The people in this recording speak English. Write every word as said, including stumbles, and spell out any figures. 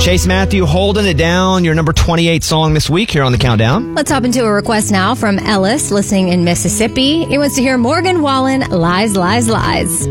Chase Matthew holding it down, your number twenty-eight song this week here on the Countdown. Let's hop into a request now from Ellis, listening in Mississippi. He wants to hear Morgan Wallen, Lies, Lies, Lies.